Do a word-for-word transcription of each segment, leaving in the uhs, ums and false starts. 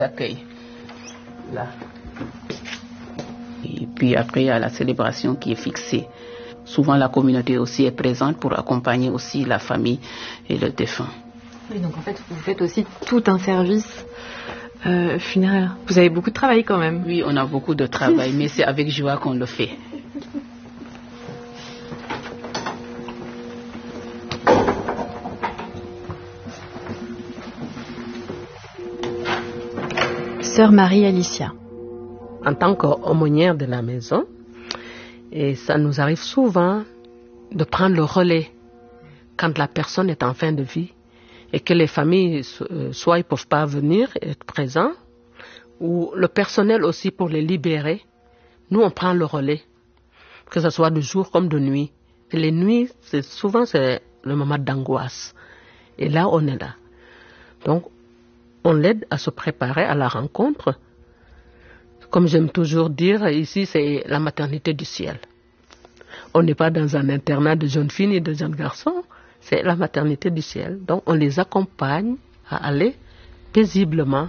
L'accueil, là. Et puis après, il y a la célébration qui est fixée. Souvent, la communauté aussi est présente pour accompagner aussi la famille et le défunt. Oui, donc en fait, vous faites aussi tout un service euh, funéraire. Vous avez beaucoup de travail quand même. Oui, on a beaucoup de travail, mais c'est avec joie qu'on le fait. Sœur Marie-Alicia. En tant qu'aumônière de la maison, et ça nous arrive souvent de prendre le relais quand la personne est en fin de vie et que les familles, soit ils ne peuvent pas venir être présents, ou le personnel aussi pour les libérer. Nous, on prend le relais, que ce soit de jour comme de nuit. Et les nuits, c'est, souvent, c'est le moment d'angoisse. Et là, on est là. Donc, on l'aide à se préparer à la rencontre. Comme j'aime toujours dire, ici, c'est la maternité du ciel. On n'est pas dans un internat de jeunes filles ni de jeunes garçons, c'est la maternité du ciel. Donc, on les accompagne à aller paisiblement.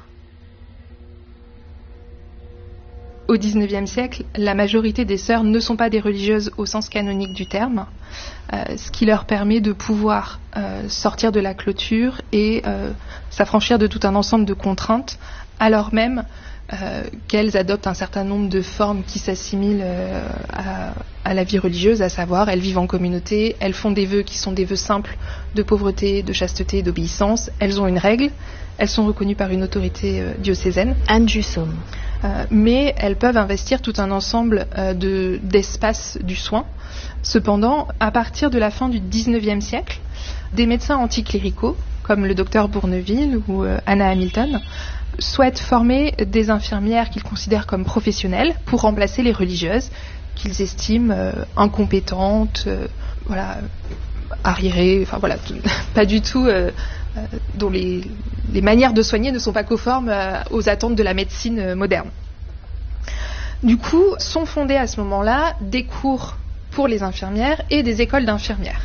Au dix-neuvième siècle, la majorité des sœurs ne sont pas des religieuses au sens canonique du terme, euh, ce qui leur permet de pouvoir euh, sortir de la clôture et euh, s'affranchir de tout un ensemble de contraintes, alors même euh, qu'elles adoptent un certain nombre de formes qui s'assimilent euh, à, à la vie religieuse, à savoir elles vivent en communauté, elles font des vœux qui sont des vœux simples de pauvreté, de chasteté, d'obéissance, elles ont une règle, elles sont reconnues par une autorité euh, diocésaine. Anne Jussaume. Euh, mais elles peuvent investir tout un ensemble euh, de, d'espaces du soin. Cependant, à partir de la fin du dix-neuvième siècle, des médecins anticléricaux, comme le docteur Bourneville ou euh, Anna Hamilton, souhaitent former des infirmières qu'ils considèrent comme professionnelles pour remplacer les religieuses qu'ils estiment euh, incompétentes, euh, voilà, arriérées, enfin voilà, pas du tout... Euh, Euh, dont les, les manières de soigner ne sont pas conformes euh, aux attentes de la médecine euh, moderne. Du coup, sont fondés à ce moment-là des cours pour les infirmières et des écoles d'infirmières.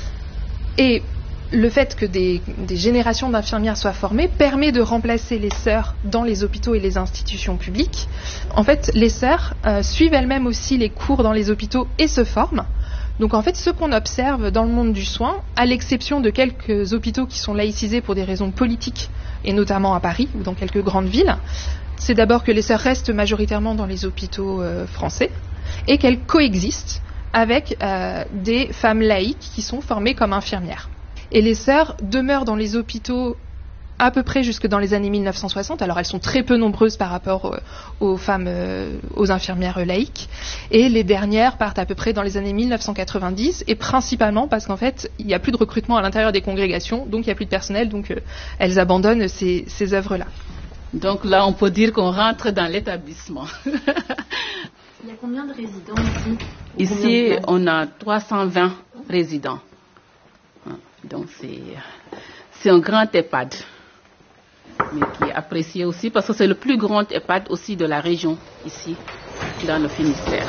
Et le fait que des, des générations d'infirmières soient formées permet de remplacer les sœurs dans les hôpitaux et les institutions publiques. En fait, les sœurs euh, suivent elles-mêmes aussi les cours dans les hôpitaux et se forment. Donc en fait, ce qu'on observe dans le monde du soin, à l'exception de quelques hôpitaux qui sont laïcisés pour des raisons politiques, et notamment à Paris ou dans quelques grandes villes, c'est d'abord que les sœurs restent majoritairement dans les hôpitaux euh, français et qu'elles coexistent avec euh, des femmes laïques qui sont formées comme infirmières. Et les sœurs demeurent dans les hôpitaux à peu près jusque dans les années mille neuf cent soixante. Alors elles sont très peu nombreuses par rapport euh, aux femmes, euh, aux infirmières euh, laïques. Et les dernières partent à peu près dans les années mille neuf cent quatre-vingt-dix, et principalement parce qu'en fait, il n'y a plus de recrutement à l'intérieur des congrégations, donc il n'y a plus de personnel, donc euh, elles abandonnent ces, ces œuvres-là. Donc là, on peut dire qu'on rentre dans l'établissement. Il y a combien de résidents ici? Ici, on a trois cent vingt résidents. Donc c'est, c'est un grand EHPAD, mais qui est apprécié aussi parce que c'est le plus grand EHPAD aussi de la région, ici, dans le Finistère.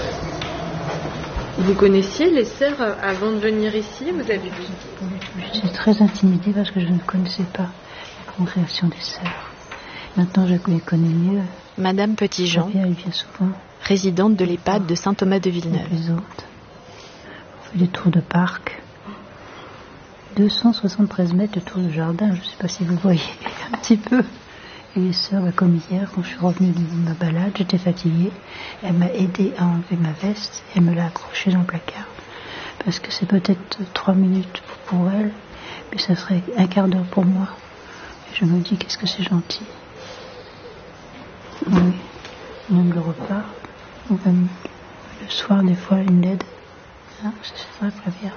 Vous connaissiez les sœurs avant de venir ici? Vous avez vu? J'étais très intimidée parce que je ne connaissais pas la congrégation des sœurs. Maintenant, je les connais mieux. Madame Petit-Jean, elle vient souvent. Résidente de l'EHPAD de Saint-Thomas-de-Villeneuve. Les autres. On fait des tours de parc. deux cent soixante-treize mètres de tour de jardin, je ne sais pas si vous voyez un petit peu. Et les sœurs, bah, comme hier, quand je suis revenue de ma balade, j'étais fatiguée. Elle m'a aidée à enlever ma veste et elle me l'a accrochée dans le placard. Parce que c'est peut-être trois minutes pour elle, mais ça serait un quart d'heure pour moi. Et je me dis, qu'est-ce que c'est gentil. Oui, même le repas, ou même le soir, des fois, une aide. Hein, c'est vrai, Flavia.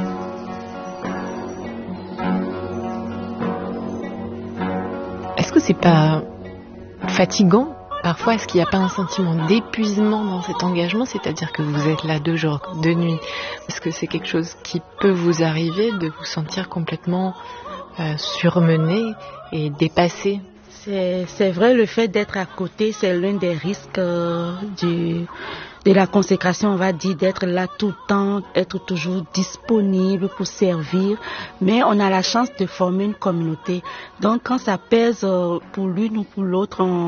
Est-ce que c'est pas fatigant? Parfois, est-ce qu'il n'y a pas un sentiment d'épuisement dans cet engagement? C'est-à-dire que vous êtes là deux jours, deux nuits. Est-ce que c'est quelque chose qui peut vous arriver de vous sentir complètement euh, surmené et dépassé? C'est, c'est vrai, le fait d'être à côté, c'est l'un des risques euh, du, de la consécration, on va dire, d'être là tout le temps, être toujours disponible pour servir. Mais on a la chance de former une communauté. Donc quand ça pèse euh, pour l'une ou pour l'autre, on